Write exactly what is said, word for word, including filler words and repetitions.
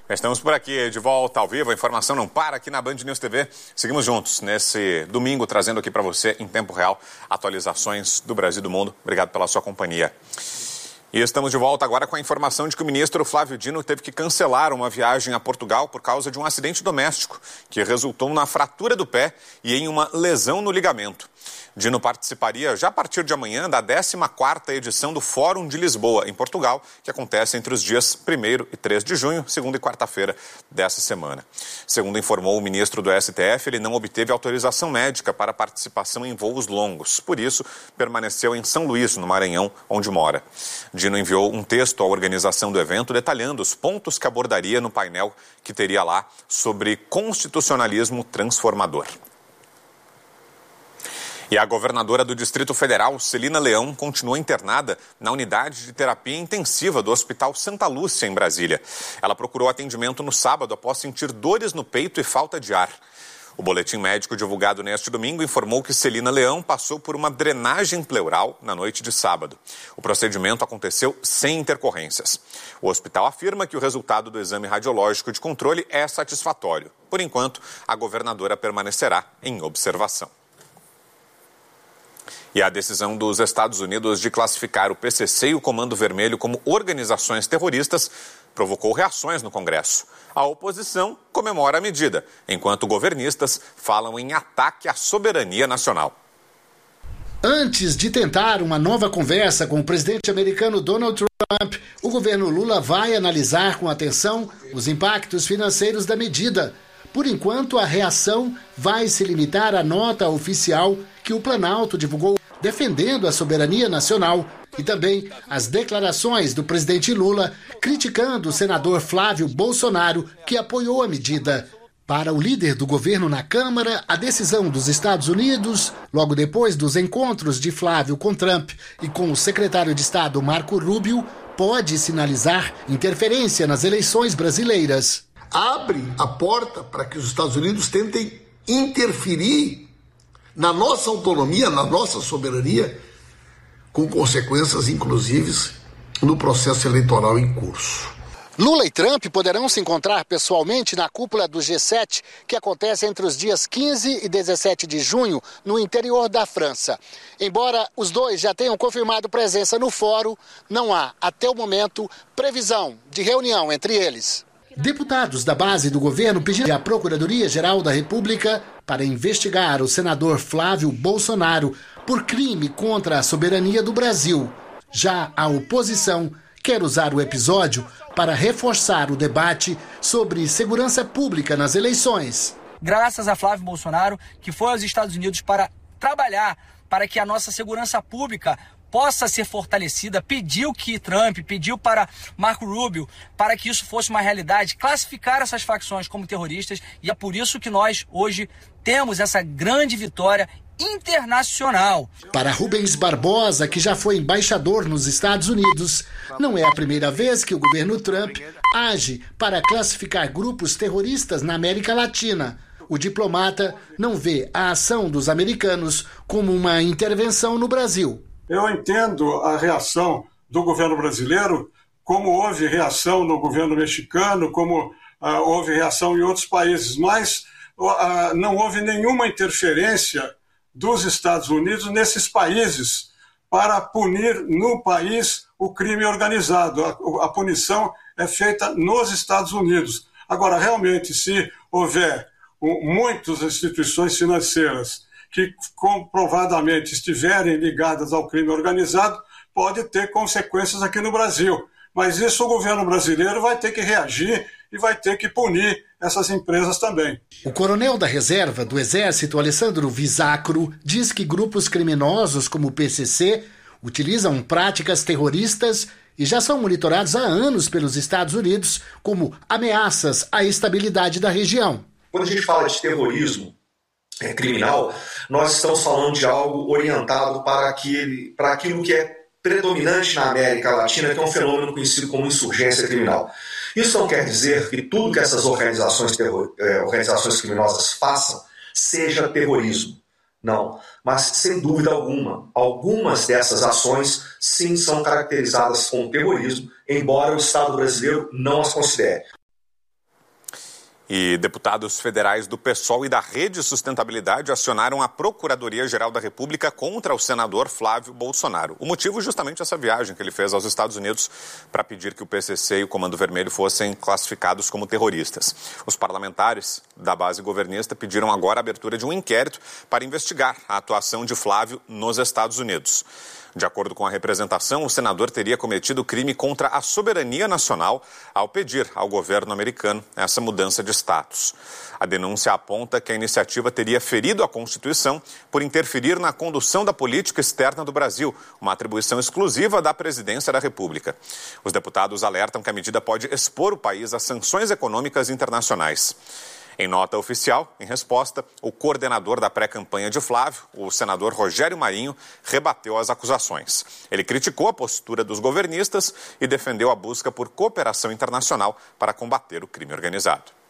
Estamos por aqui de volta ao vivo, a informação não para aqui na Band News T V. Seguimos juntos nesse domingo, trazendo aqui para você, em tempo real, atualizações do Brasil e do mundo. Obrigado pela sua companhia. E estamos de volta agora com a informação de que o ministro Flávio Dino teve que cancelar uma viagem a Portugal por causa de um acidente doméstico que resultou na fratura do pé e em uma lesão no ligamento. Dino participaria já a partir de amanhã da décima quarta edição do Fórum de Lisboa, em Portugal, que acontece entre os dias primeiro e três de junho, segunda e quarta-feira dessa semana. Segundo informou o ministro do S T F, ele não obteve autorização médica para participação em voos longos. Por isso, permaneceu em São Luís, no Maranhão, onde mora. Dino enviou um texto à organização do evento detalhando os pontos que abordaria no painel que teria lá sobre constitucionalismo transformador. E a governadora do Distrito Federal, Celina Leão, continua internada na unidade de terapia intensiva do Hospital Santa Lúcia, em Brasília. Ela procurou atendimento no sábado após sentir dores no peito e falta de ar. O boletim médico divulgado neste domingo informou que Celina Leão passou por uma drenagem pleural na noite de sábado. O procedimento aconteceu sem intercorrências. O hospital afirma que o resultado do exame radiológico de controle é satisfatório. Por enquanto, a governadora permanecerá em observação. E a decisão dos Estados Unidos de classificar o P C C e o Comando Vermelho como organizações terroristas provocou reações no Congresso. A oposição comemora a medida, enquanto governistas falam em ataque à soberania nacional. Antes de tentar uma nova conversa com o presidente americano Donald Trump, o governo Lula vai analisar com atenção os impactos financeiros da medida. Por enquanto, a reação vai se limitar à nota oficial que o Planalto divulgou defendendo a soberania nacional e também as declarações do presidente Lula criticando o senador Flávio Bolsonaro, que apoiou a medida. Para o líder do governo na Câmara, a decisão dos Estados Unidos, logo depois dos encontros de Flávio com Trump e com o secretário de Estado Marco Rubio, pode sinalizar interferência nas eleições brasileiras. Abre a porta para que os Estados Unidos tentem interferir na nossa autonomia, na nossa soberania, com consequências, inclusive, no processo eleitoral em curso. Lula e Trump poderão se encontrar pessoalmente na cúpula do G sete, que acontece entre os dias quinze e dezessete de junho, no interior da França. Embora os dois já tenham confirmado presença no fórum, não há, até o momento, previsão de reunião entre eles. Deputados da base do governo pediram à Procuradoria-Geral da República para investigar o senador Flávio Bolsonaro por crime contra a soberania do Brasil. Já a oposição quer usar o episódio para reforçar o debate sobre segurança pública nas eleições. Graças a Flávio Bolsonaro, que foi aos Estados Unidos para trabalhar para que a nossa segurança pública possa ser fortalecida, pediu que Trump, pediu para Marco Rubio, para que isso fosse uma realidade, classificar essas facções como terroristas, e é por isso que nós hoje temos essa grande vitória internacional. Para Rubens Barbosa, que já foi embaixador nos Estados Unidos, não é a primeira vez que o governo Trump age para classificar grupos terroristas na América Latina. O diplomata não vê a ação dos americanos como uma intervenção no Brasil. Eu entendo a reação do governo brasileiro, como houve reação no governo mexicano, como uh, houve reação em outros países, mas uh, não houve nenhuma interferência dos Estados Unidos nesses países para punir no país o crime organizado. A, a punição é feita nos Estados Unidos. Agora, realmente, se houver um, muitas instituições financeiras que comprovadamente estiverem ligadas ao crime organizado, pode ter consequências aqui no Brasil. Mas isso o governo brasileiro vai ter que reagir e vai ter que punir essas empresas também. O coronel da reserva do Exército, Alessandro Visacro, diz que grupos criminosos como o P C C utilizam práticas terroristas e já são monitorados há anos pelos Estados Unidos como ameaças à estabilidade da região. Quando a gente fala de terrorismo é, criminal, nós estamos falando de algo orientado para, aquele, para aquilo que é predominante na América Latina, que é um fenômeno conhecido como insurgência criminal. Isso não quer dizer que tudo que essas organizações, terror, eh, organizações criminosas façam seja terrorismo. Não, mas sem dúvida alguma, algumas dessas ações sim são caracterizadas como terrorismo, embora o Estado brasileiro não as considere. E deputados federais do PSOL e da Rede Sustentabilidade acionaram a Procuradoria-Geral da República contra o senador Flávio Bolsonaro. O motivo justamente essa viagem que ele fez aos Estados Unidos para pedir que o P C C e o Comando Vermelho fossem classificados como terroristas. Os parlamentares da base governista pediram agora a abertura de um inquérito para investigar a atuação de Flávio nos Estados Unidos. De acordo com a representação, o senador teria cometido crime contra a soberania nacional ao pedir ao governo americano essa mudança de status. A denúncia aponta que a iniciativa teria ferido a Constituição por interferir na condução da política externa do Brasil, uma atribuição exclusiva da Presidência da República. Os deputados alertam que a medida pode expor o país a sanções econômicas internacionais. Em nota oficial, em resposta, o coordenador da pré-campanha de Flávio, o senador Rogério Marinho, rebateu as acusações. Ele criticou a postura dos governistas e defendeu a busca por cooperação internacional para combater o crime organizado.